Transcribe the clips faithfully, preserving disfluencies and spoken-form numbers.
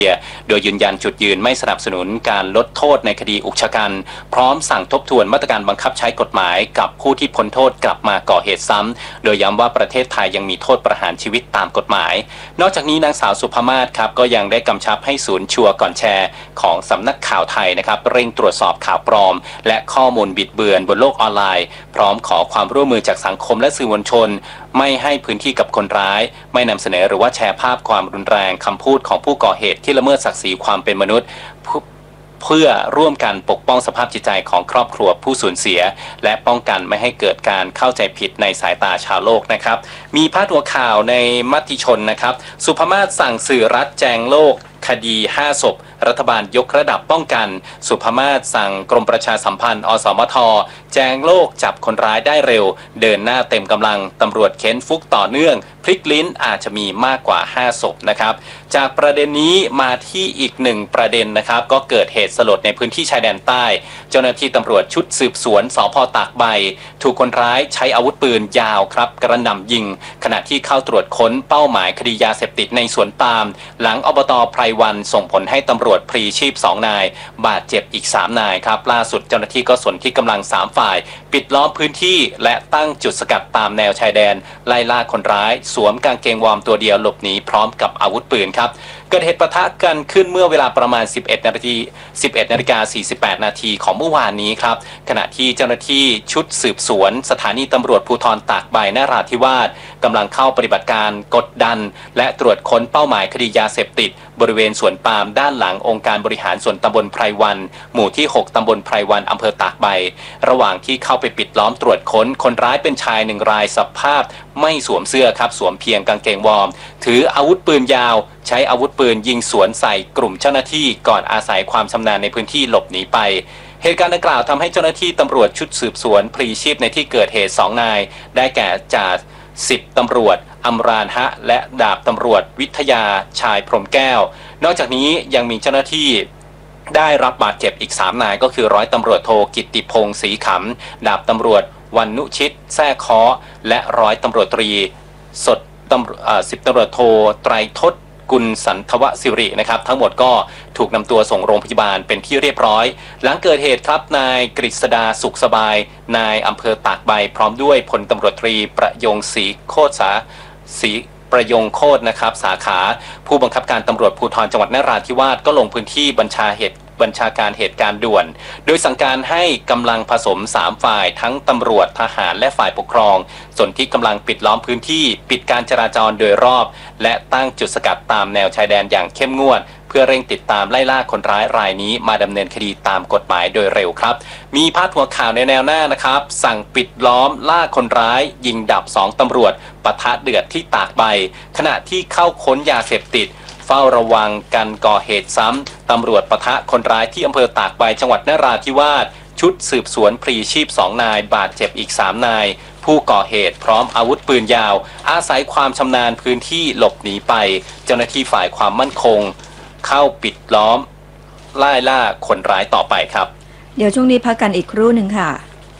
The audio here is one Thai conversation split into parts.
โดยยืนยันจุดยืนไม่สนับสนุนการลดโทษในคดีอุกชะกันพร้อมสั่งทบทวนมาตรการบังคับใช้กฎหมายกับผู้ที่พ้นโทษกลับมาก่อเหตุซ้ำโดยย้ำว่าประเทศไทยยังมีโทษประหารชีวิตตามกฎหมายนอกจากนี้นางสาวสุภมาศครับก็ยังได้กำชับให้ศูนย์ชัวร์ก่อนแชร์ของสำนักข่าวไทยนะครับเร่งตรวจสอบข่าวปลอมและข้อมูลบิดเบือนบนโลกออนไลน์พร้อมขอความร่วมมือจากสังคมและสื่อมวลชนไม่ให้พื้นที่กับคนร้ายไม่นำเสนอหรือว่าแชร์ภาพความรุนแรงคำพูดของผู้ก่อเหตุที่ละเมิดศักดิ์ศรีความเป็นมนุษย์เพื่อร่วมกันปกป้องสภาพจิตใจของครอบครัวผู้สูญเสียและป้องกันไม่ให้เกิดการเข้าใจผิดในสายตาชาวโลกนะครับมีพาดหัวข่าวในมติชนนะครับสุภมาศสั่งสื่อรัฐแจงโลกคดีห้าศพรัฐบาลยกระดับป้องกันสุภมาศสั่งกรมประชาสัมพันธ์อสมทแจงโลกจับคนร้ายได้เร็วเดินหน้าเต็มกำลังตำรวจเค้นฟุกต่อเนื่องพลิกลิ้นอาจจะมีมากกว่าห้าศพนะครับจากประเด็นนี้มาที่อีกหนึ่งประเด็นนะครับก็เกิดเหตุสลดในพื้นที่ชายแดนใต้เจ้าหน้าที่ตำรวจชุดสืบสวนสภ.ตากใบถูกคนร้ายใช้อาวุธปืนยาวครับกระหน่ำยิงขณะที่เข้าตรวจค้นเป้าหมายคดียาเสพติดในสวนปาล์มหลังอบต.ไพรวันส่งผลให้ตำรวจพลีชีพสองนายบาดเจ็บอีกสามนายครับล่าสุดเจ้าหน้าที่ก็สนที่กำลังสามฝ่ายปิดล้อมพื้นที่และตั้งจุดสกัดตามแนวชายแดนไล่ล่าคนร้ายสวมกางเกงวอร์มตัวเดียวหลบหนีพร้อมกับอาวุธปืนครับเกิดเหตุปะทะกันขึ้นเมื่อเวลาประมาณ สิบเอ็ดนาฬิกา สิบเอ็ดนาฬิกาสี่สิบแปดนาทีของเมื่อวานนี้ครับขณะที่เจ้าหน้าที่ชุดสืบสวนสถานีตำรวจภูธรตากใบนราธิวาสกำลังเข้าปฏิบัติการกดดันและตรวจค้นเป้าหมายคดียาเสพติดบริเวณสวนปาล์มด้านหลังองค์การบริหารส่วนตำบลไพรวันหมู่ที่หกตำบลไพรวันอำเภอตากใบระหว่างที่เข้าไปปิดล้อมตรวจค้นคนร้ายเป็นชายหนึ่งรายสภาพไม่สวมเสื้อครับสวมเพียงกางเกงวอร์มถืออาวุธปืนยาวใช้อาวุธปืนยิงสวนใส่กลุ่มเจ้าหน้าที่ก่อนอาศัยความชำนาญในพื้นที่หลบหนีไปเหตุการณ์ดังกล่าวทำให้เจ้าหน้าที่ตำรวจชุดสืบสวนพลีชีพในที่เกิดเหตุสองนายได้แก่จ่าสิบตำรวจอัมรานฮะและดาบตำรวจวิทยาชายพรหมแก้วนอกจากนี้ยังมีเจ้าหน้าที่ได้รับบาดเจ็บอีกสามนายก็คือร้อยตำรวจโทกิตติพงศ์ศรีขำดาบตำรวจวันนุชิตแท้ค้อและร้อยตำรวจตรีสดตำสิบตำรวจโทไตรทศกุลสันทวสิรินะครับทั้งหมดก็ถูกนำตัวส่งโรงพยาบาลเป็นที่เรียบร้อยหลังเกิดเหตุครับนายกฤษดาสุขสบายนายอำเภอตากใบพร้อมด้วยพลตำรวจตรีประยงศรีโคตรสาศรีประยงโคตรนะครับสาขาผู้บังคับการตำรวจภูธรจังหวัดนราธิวาสก็ลงพื้นที่บัญชาเหตุบัญชาการเหตุการณ์ด่วนโดยสั่งการให้กำลังผสมสามฝ่ายทั้งตำรวจทหารและฝ่ายปกครองส่วนที่กำลังปิดล้อมพื้นที่ปิดการจราจรโดยรอบและตั้งจุดสกัดตามแนวชายแดนอย่างเข้มงวดเพื่อเร่งติดตามไล่ล่าคนร้ายรายนี้มาดำเนินคดีตามกฎหมายโดยเร็วครับมีพาดหัวข่าวในแนวหน้านะครับสั่งปิดล้อมล่าคนร้ายยิงดับสองตำรวจปะทะเดือดที่ตากใบขณะที่เข้าค้นยาเสพติดเฝ้าระวังกันก่อเหตุซ้ำตำรวจปะทะคนร้ายที่อำเภอตากใบจังหวัดนราธิวาสชุดสืบสวนพลีชีพสองนายบาดเจ็บอีกสามนายผู้ก่อเหตุพร้อมอาวุธปืนยาวอาศัยความชำนาญพื้นที่หลบหนีไปเจ้าหน้าที่ฝ่ายความมั่นคงเข้าปิดล้อมไล่ล่าคนร้ายต่อไปครับเดี๋ยวช่วงนี้พักกันอีกครู่หนึ่งค่ะ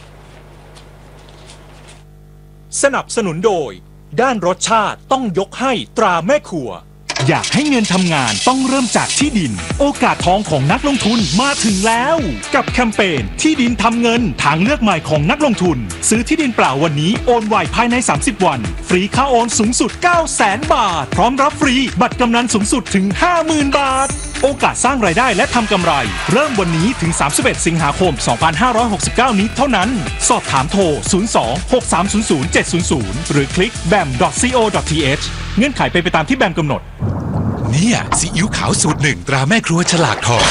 สนับสนุนโดยด้านรสชาติต้องยกให้ตราแม่ครัวอยากให้เงินทำงานต้องเริ่มจากที่ดินโอกาสทองของนักลงทุนมาถึงแล้วกับแคมเปญที่ดินทำเงินทางเลือกใหม่ของนักลงทุนซื้อที่ดินเปล่าวันนี้โอนไวภายในสามสิบวันฟรีค่าโอนสูงสุด เก้าแสน บาทพร้อมรับฟรีบัตรกำนันสูงสุดถึง ห้าหมื่น บาทโอกาสสร้างรายได้และทำกำไรเริ่มวันนี้ถึงสามสิบเอ็ดสิงหาคมสองพันห้าร้อยหกสิบเก้านี้เท่านั้นสอบถามโทรศูนย์ สอง หก สาม ศูนย์ ศูนย์ เจ็ด ศูนย์ ศูนย์หรือคลิก แบม ดอท ซี โอ ดอท ที เอช เงื่อนไขเป็นไปตามที่แบมกำหนดเนี่ยซีอิ๊วขาวสูตรหนึ่งตราแม่ครัวฉลากทอง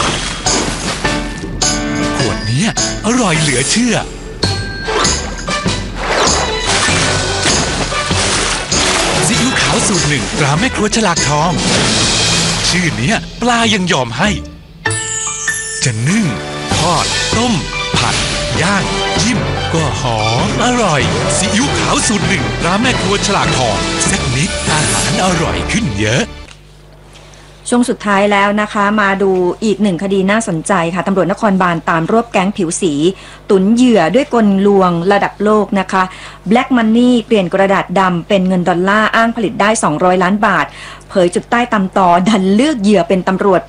ขวดนี้อร่อยเหลือเชื่อซีอิ๊วขาวสูตรหนึ่งตราแม่ครัวฉลากทองชื่อเนี้ยปลายังยอมให้จะนึ่งทอดต้มผัดย่างจิ้มก็หอมอร่อยซีอิ๊วขาวสูตรหนึ่งตราแม่ครัวฉลากทองสักนิดอาหารอร่อยขึ้นเยอะช่วงสุดท้ายแล้วนะคะมาดูอีกหนึ่งคดีน่าสนใจค่ะตำรวจนครบาลตามรวบแก๊งผิวสีตุนเหยื่อด้วยกลลวงระดับโลกนะคะ Black Money เปลี่ยนกระดาษดำเป็นเงินดอลลาร์อ้างผลิตได้สองร้อยล้านบาทเผยจุดใต้ตำตอดันเลือกเหยื่อเป็นตำรวจ